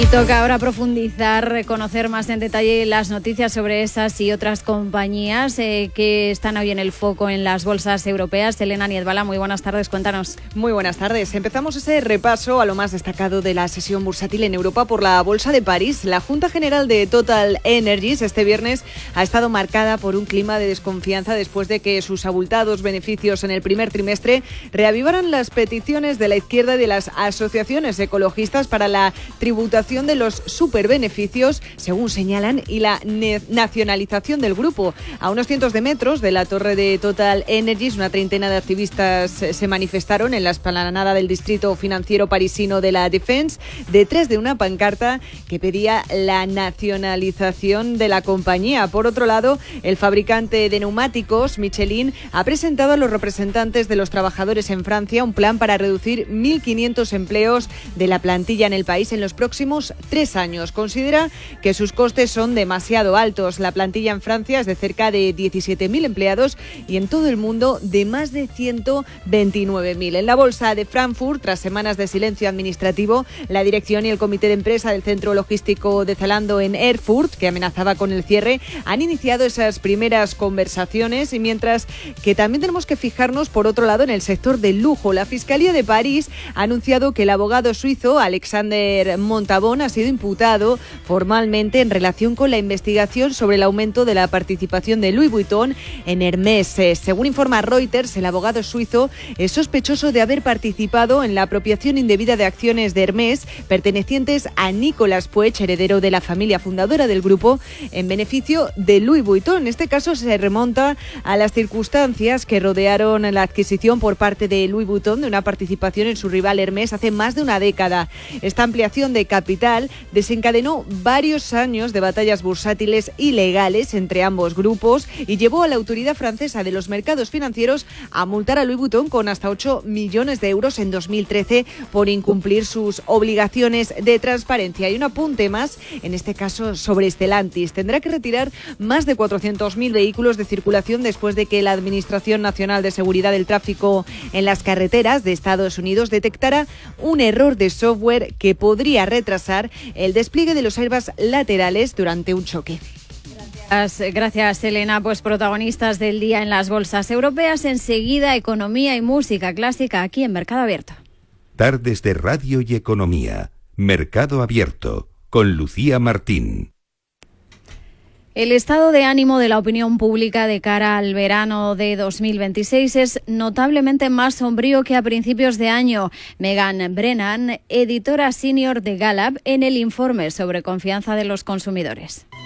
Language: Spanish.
Y toca ahora profundizar, conocer más en detalle las noticias sobre esas y otras compañías que están hoy en el foco en las bolsas europeas. Elena Niedbala, muy buenas tardes, cuéntanos. Muy buenas tardes. Empezamos ese repaso a lo más destacado de la sesión bursátil en Europa por la Bolsa de París. La Junta General de Total Energies este viernes ha estado marcada por un clima de desconfianza después de que sus abultados beneficios en el primer trimestre reavivaran las peticiones de la izquierda y de las asociaciones ecologistas para la tributación de los superbeneficios, según señalan, y la nacionalización del grupo. A unos cientos de metros de la torre de Total Energies, una treintena de activistas se manifestaron en la esplanada del distrito financiero parisino de la Défense, detrás de una pancarta que pedía la nacionalización de la compañía. Por otro lado, el fabricante de neumáticos, Michelin, ha presentado a los representantes de los trabajadores en Francia un plan para reducir 1.500 empleos de la plantilla en el país en los próximos 3 años. Considera que sus costes son demasiado altos. La plantilla en Francia es de cerca de 17.000 empleados y en todo el mundo de más de 129.000. En la bolsa de Frankfurt, tras semanas de silencio administrativo, la dirección y el comité de empresa del centro logístico de Zalando en Erfurt, que amenazaba con el cierre, han iniciado esas primeras conversaciones, y mientras que también tenemos que fijarnos, por otro lado, en el sector del lujo. La Fiscalía de París ha anunciado que el abogado suizo Alexander Montabon ha sido imputado formalmente en relación con la investigación sobre el aumento de la participación de Louis Vuitton en Hermès. Según informa Reuters, el abogado suizo es sospechoso de haber participado en la apropiación indebida de acciones de Hermès pertenecientes a Nicolas Puig, heredero de la familia fundadora del grupo, en beneficio de Louis Vuitton. En este caso se remonta a las circunstancias que rodearon la adquisición por parte de Louis Vuitton de una participación en su rival Hermès hace más de una década. Esta ampliación de capital desencadenó varios años de batallas bursátiles ilegales entre ambos grupos y llevó a la autoridad francesa de los mercados financieros a multar a Louis Vuitton con hasta 8 millones de euros en 2013 por incumplir sus obligaciones de transparencia. Y un apunte más, en este caso sobre Stellantis. Tendrá que retirar más de 400.000 vehículos de circulación después de que la Administración Nacional de Seguridad del Tráfico en las Carreteras de Estados Unidos detectara un error de software que podría retrasar el despliegue de los airbags laterales durante un choque. Gracias, Elena. Pues protagonistas del día en las bolsas europeas. Enseguida, economía y música clásica aquí en Mercado Abierto. Tardes de Radio y Economía. Mercado Abierto, con Lucía Martín. El estado de ánimo de la opinión pública de cara al verano de 2026 es notablemente más sombrío que a principios de año. Megan Brennan, editora senior de Gallup, en el informe sobre confianza de los consumidores.